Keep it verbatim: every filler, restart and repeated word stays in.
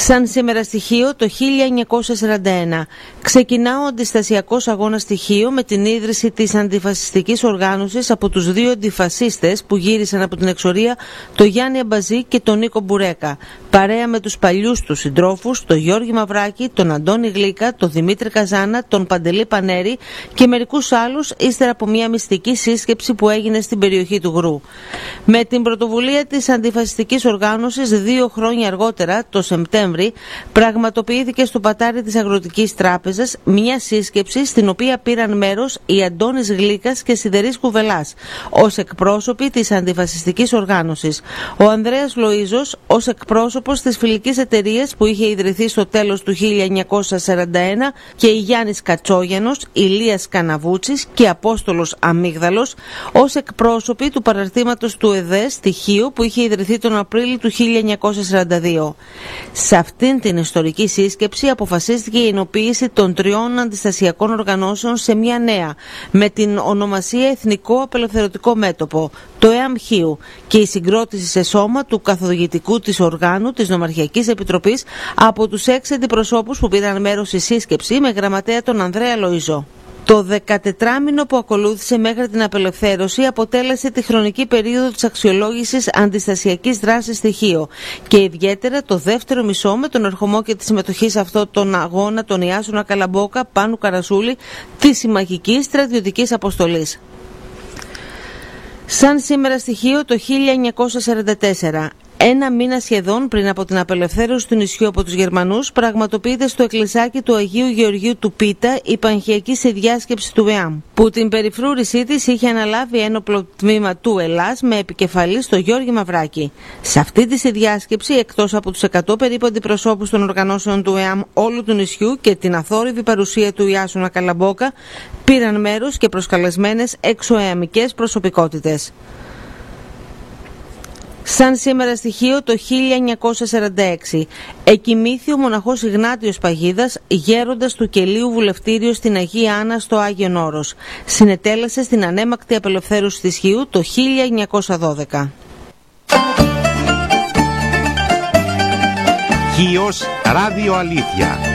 Σαν σήμερα στοιχείο το χίλια εννιακόσια σαράντα ένα ξεκινά ο αντιστασιακός αγώνας στοιχείο με την ίδρυση της αντιφασιστικής οργάνωσης από τους δύο αντιφασίστες που γύρισαν από την εξορία, το Γιάννη Αμπαζή και τον Νίκο Μπουρέκα, παρέα με τους παλιούς τους συντρόφους, τον Γιώργη Μαυράκη, τον Αντώνη Γλίκα, τον Δημήτρη Καζάνα, τον Παντελή Πανέρη και μερικούς άλλους, ύστερα από μια μυστική σύσκεψη που έγινε στην περιοχή του Γρου. Με την πρωτοβουλία της αντιφασιστικής οργάνωσης δύο χρόνια αργότερα, το Σεπτέμβριο, πραγματοποιήθηκε στο πατάρι της Αγροτικής Τράπεζας μια σύσκεψη στην οποία πήραν μέρος οι Αντώνης Γλίκας και Σιδερής Κουβελάς ως εκπρόσωποι της αντιφασιστικής οργάνωσης, ο Ανδρέας Λοΐζος ως εκπρόσωπος της φιλικής εταιρείας που είχε ιδρυθεί στο τέλος του χίλια εννιακόσια σαράντα ένα και η Γιάννης Κατσόγιανος, Ηλίας Καναβούτσης και Απόστολος Αμύγδαλος ως εκπρόσωποι του παραρτήματος του ΕΔΕ στοιχείο που είχε ιδρυθεί τον Απρίλιο του χίλια εννιακόσια σαράντα δύο. Σε αυτήν την ιστορική σύσκεψη αποφασίστηκε η ενοποίηση των τριών αντιστασιακών οργανώσεων σε μια νέα, με την ονομασία Εθνικό Απελευθερωτικό Μέτωπο, το ΕΑΜΧΙΟΥ, και η συγκρότηση σε σώμα του καθοδηγητικού της οργάνου της Νομαρχιακής Επιτροπής από τους έξι αντιπροσώπους που πήραν μέρος στη σύσκεψη με γραμματέα τον Ανδρέα Λοΐζο. Το δεκατετράμινο που ακολούθησε μέχρι την απελευθέρωση αποτέλεσε τη χρονική περίοδο της αξιολόγησης αντιστασιακής δράσης στοιχείο και ιδιαίτερα το δεύτερο μισό με τον ερχομό και τη συμμετοχή σε αυτόν τον αγώνα των Ιάσονα Καλαμπόκα, Πάνου Καρασούλη, της συμμαχικής στρατιωτικής αποστολής. Σαν σήμερα στοιχείο το χίλια εννιακόσια σαράντα τέσσερα. Ένα μήνα σχεδόν πριν από την απελευθέρωση του νησιού από τους Γερμανούς, πραγματοποιείται στο εκκλησάκι του Αγίου Γεωργίου του Πίτα η πανχιακή συνδιάσκεψη του ΕΑΜ, που την περιφρούρησή της είχε αναλάβει ένοπλο τμήμα του Ελλάς με επικεφαλή στο Γιώργη Μαυράκη. Σε αυτή τη συνδιάσκεψη, εκτός από τους εκατό περίπου αντιπροσώπους των οργανώσεων του ΕΑΜ όλου του νησιού και την αθόρυβη παρουσία του Ιάσονα Καλαμπόκα, πήραν μέρος και προσκαλεσμένες εξωεαμικές προσωπικότητες. Σαν σήμερα στοιχείο το χίλια εννιακόσια σαράντα έξι εκοιμήθη ο μοναχός Ιγνάτιος Παγίδας, γέροντας του Κελίου Βουλευτήριο στην Αγία Άννα στο Άγιον Όρος. Συνετέλεσε στην ανέμακτη απελευθέρωση της Χίου το χίλια εννιακόσια δώδεκα. Χίος Ράδιο Αλήθεια.